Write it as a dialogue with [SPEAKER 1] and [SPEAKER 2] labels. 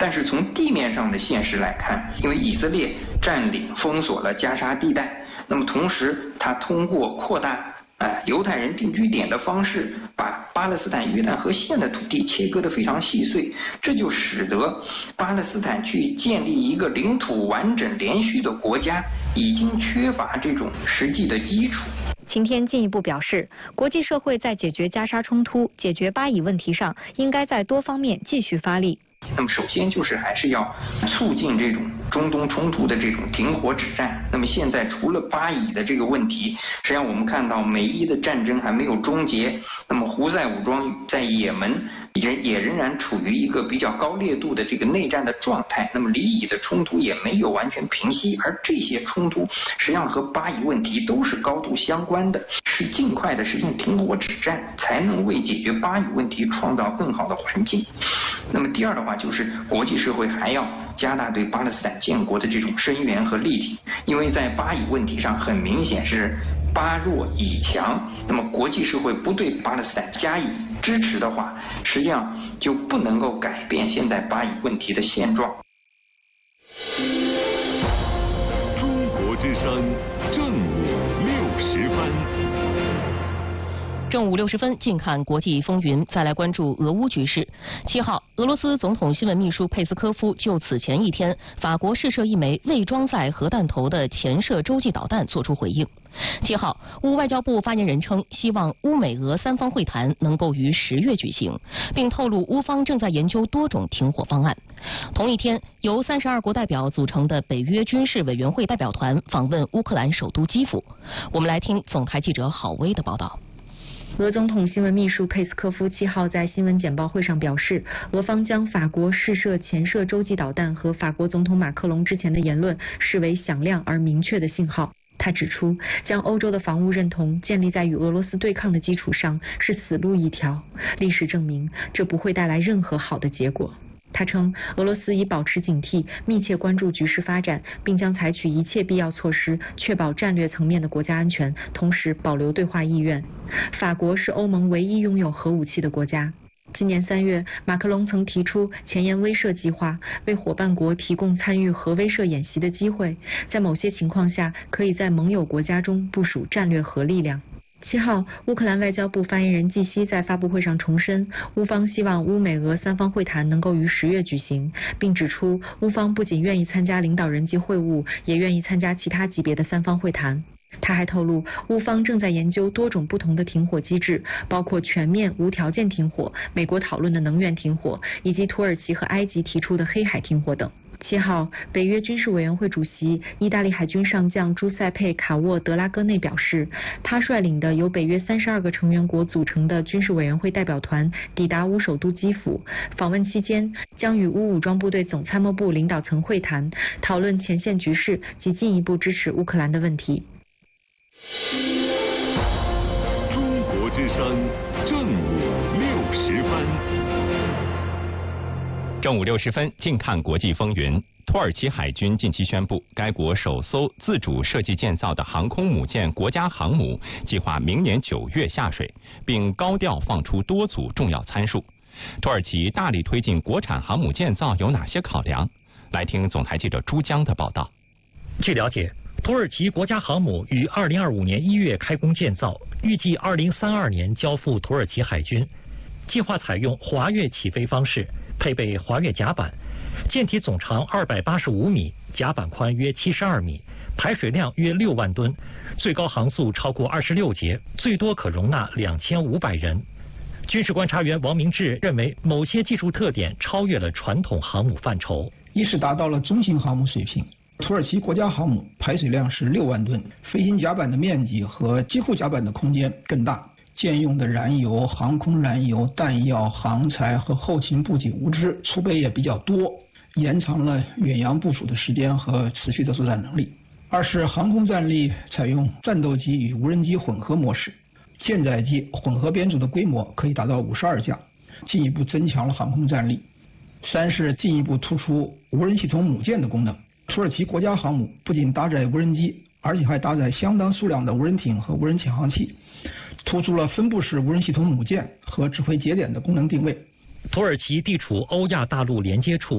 [SPEAKER 1] 但是从地面上的现实来看，因为以色列占领封锁了加沙地带，那么同时它通过扩大犹太人定居点的方式，把巴勒斯坦约旦河线的土地切割得非常细碎，这就使得巴勒斯坦去建立一个领土完整连续的国家，已经缺乏这种实际的基础。
[SPEAKER 2] 秦天进一步表示，国际社会在解决加沙冲突、解决巴以问题上，应该在多方面继续发力。
[SPEAKER 1] 那么首先就是还是要促进这种中东冲突的这种停火止战。那么现在除了巴以的这个问题，实际上我们看到美伊的战争还没有终结，那么胡塞武装在也门也仍然处于一个比较高烈度的这个内战的状态，那么黎以的冲突也没有完全平息，而这些冲突实际上和巴以问题都是高度相关的，是尽快的实现停火止战，才能为解决巴以问题创造更好的环境。那么第二的话，就是国际社会还要加大对巴勒斯坦建国的这种声援和力挺，因为在巴以问题上很明显是巴弱以强，那么国际社会不对巴勒斯坦加以支持的话，实际上就不能够改变现在巴以问题的现状。
[SPEAKER 3] 中国之声正午60分。
[SPEAKER 4] 正午60分，近看国际风云，再来关注俄乌局势。7号，俄罗斯总统新闻秘书佩斯科夫就此前一天法国试射一枚未装载核弹头的前射洲际导弹作出回应。7号，乌外交部发言人称，希望乌美俄三方会谈能够于10月举行，并透露乌方正在研究多种停火方案。同一天，由32国代表组成的北约军事委员会代表团访问乌克兰首都基辅。我们来听总台记者郝薇的报道。
[SPEAKER 2] 俄总统新闻秘书佩斯科夫7号在新闻简报会上表示，俄方将法国试射前射洲际导弹和法国总统马克龙之前的言论视为响亮而明确的信号。他指出，将欧洲的防务认同建立在与俄罗斯对抗的基础上是死路一条，历史证明这不会带来任何好的结果。他称，俄罗斯已保持警惕，密切关注局势发展，并将采取一切必要措施，确保战略层面的国家安全，同时保留对话意愿。法国是欧盟唯一拥有核武器的国家。今年3月，马克龙曾提出前沿威慑计划，为伙伴国提供参与核威慑演习的机会，在某些情况下，可以在盟友国家中部署战略核力量。7号，乌克兰外交部发言人季希在发布会上重申，乌方希望乌美俄三方会谈能够于10月举行，并指出乌方不仅愿意参加领导人级会晤，也愿意参加其他级别的三方会谈。他还透露，乌方正在研究多种不同的停火机制，包括全面无条件停火、美国讨论的能源停火，以及土耳其和埃及提出的黑海停火等。7号，北约军事委员会主席、意大利海军上将朱塞佩·卡沃德拉戈内表示，他率领的由北约32个成员国组成的军事委员会代表团抵达乌首都基辅，访问期间将与乌武装部队总参谋部领导层会谈，讨论前线局势及进一步支持乌克兰的问题。
[SPEAKER 3] 中国之声正午60分。
[SPEAKER 5] 正午60分，近看国际风云。土耳其海军近期宣布，该国首艘自主设计建造的航空母舰国家航母计划明年9月下水，并高调放出多组重要参数。土耳其大力推进国产航母建造有哪些考量？来听总台记者朱江的报道。
[SPEAKER 6] 据了解，土耳其国家航母于2025年1月开工建造，预计2032年交付土耳其海军。计划采用滑跃起飞方式，配备滑跃甲板，舰体总长285米，甲板宽约72米，排水量约6万吨，最高航速超过26节，最多可容纳2500人。军事观察员王明志认为，某些技术特点超越了传统航母范畴。
[SPEAKER 7] 一是达到了中型航母水平，土耳其国家航母排水量是6万吨，飞行甲板的面积和机库甲板的空间更大，舰用的燃油、航空燃油、弹药、航材和后勤补给物资储备也比较多，延长了远洋部署的时间和持续的作战能力。二是航空战力采用战斗机与无人机混合模式，舰载机混合编组的规模可以达到52架，进一步增强了航空战力。三是进一步突出无人系统母舰的功能。土耳其国家航母不仅搭载无人机，而且还搭载相当数量的无人艇和无人潜航器，突出了分布式无人系统母舰和指挥节点的功能定位。
[SPEAKER 6] 土耳其地处欧亚大陆连接处，